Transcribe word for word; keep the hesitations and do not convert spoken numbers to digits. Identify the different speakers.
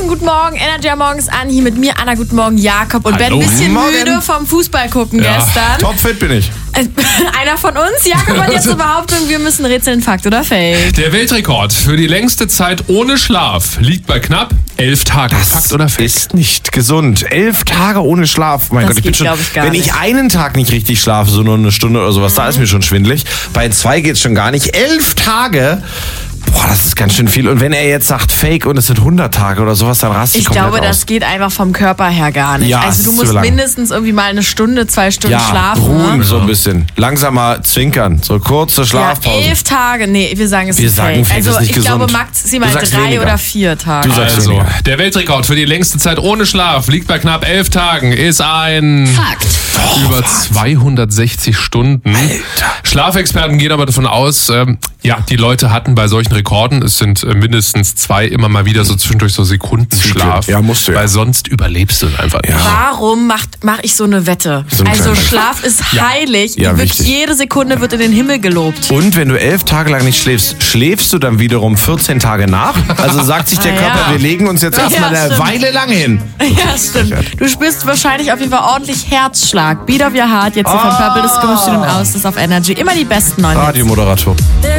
Speaker 1: wunderschönen guten Morgen. Energy am Morgens an. Hier mit mir, Anna. Guten Morgen, Jakob. Und Ben, ein bisschen
Speaker 2: Morgen.
Speaker 1: müde vom Fußball gucken
Speaker 2: Ja,
Speaker 1: gestern.
Speaker 2: topfit bin ich.
Speaker 1: Einer von uns. Jakob hat jetzt eine Behauptung, wir müssen rätseln, Fakt oder Fake.
Speaker 3: Der Weltrekord für die längste Zeit ohne Schlaf liegt bei knapp elf Tagen.
Speaker 2: Das
Speaker 3: Fakt oder Fake?
Speaker 2: ist nicht gesund. Elf Tage ohne Schlaf. Mein
Speaker 1: Das
Speaker 2: Gott, ich bin
Speaker 1: geht,
Speaker 2: schon.
Speaker 1: glaub ich, gar
Speaker 2: wenn ich
Speaker 1: nicht.
Speaker 2: einen Tag nicht richtig schlafe, so nur eine Stunde oder sowas, da ist mir schon schwindelig. Bei zwei geht's schon gar nicht. Elf Tage. Boah, das ist ganz schön viel. Und wenn er jetzt sagt Fake und es sind hundert Tage oder sowas, dann raste ich
Speaker 1: Ich
Speaker 2: komplett
Speaker 1: glaube,
Speaker 2: aus.
Speaker 1: das geht einfach vom Körper her gar nicht.
Speaker 2: Ja,
Speaker 1: also
Speaker 2: es
Speaker 1: du
Speaker 2: ist
Speaker 1: musst
Speaker 2: zu lang.
Speaker 1: mindestens irgendwie mal eine Stunde, zwei Stunden
Speaker 2: ja,
Speaker 1: schlafen.
Speaker 2: ruhen
Speaker 1: Ne?
Speaker 2: so ein bisschen. Langsamer zwinkern. So kurze
Speaker 1: Ja,
Speaker 2: Schlafpause.
Speaker 1: elf Tage. Nee, wir sagen es
Speaker 2: Wir
Speaker 1: ist
Speaker 2: sagen
Speaker 1: Fake.
Speaker 2: Fake, das
Speaker 1: Also
Speaker 2: ist nicht
Speaker 1: ich glaube
Speaker 2: gesund.
Speaker 1: maximal
Speaker 2: Du sagst
Speaker 1: drei
Speaker 2: weniger.
Speaker 1: oder vier Tage.
Speaker 2: Du sagst
Speaker 3: Also,
Speaker 2: weniger.
Speaker 3: der Weltrekord für die längste Zeit ohne Schlaf liegt bei knapp elf Tagen, ist ein
Speaker 4: Fakt.
Speaker 3: über zweihundertsechzig Stunden.
Speaker 2: Alter.
Speaker 3: Schlafexperten gehen aber davon aus, ähm, ja, die Leute hatten bei solchen Rekorden, es sind äh, mindestens zwei, immer mal wieder so zwischendurch so Sekundenschlaf.
Speaker 2: Ja, musst du ja.
Speaker 3: Weil sonst überlebst du einfach nicht.
Speaker 1: Warum macht mache ich so eine Wette?
Speaker 2: So eine
Speaker 1: also
Speaker 2: kleine-
Speaker 1: Schlaf ist heilig.
Speaker 2: Ja,
Speaker 1: Wirklich
Speaker 2: wichtig.
Speaker 1: jede Sekunde wird in den Himmel gelobt.
Speaker 2: Und wenn du elf Tage lang nicht schläfst, schläfst du dann wiederum vierzehn Tage nach? Also sagt sich der
Speaker 1: Ah,
Speaker 2: Körper,
Speaker 1: ja.
Speaker 2: wir legen uns jetzt
Speaker 1: Ja,
Speaker 2: erstmal eine
Speaker 1: stimmt.
Speaker 2: Weile lang hin.
Speaker 1: Ja, stimmt. Du spürst wahrscheinlich auf jeden Fall ordentlich Herzschlag. Beat of your heart, jetzt hier von
Speaker 2: Ah.
Speaker 1: Purple Disco Machine und aus, das ist auf Energy. Immer die besten neuen Hits.
Speaker 2: Radiomoderator.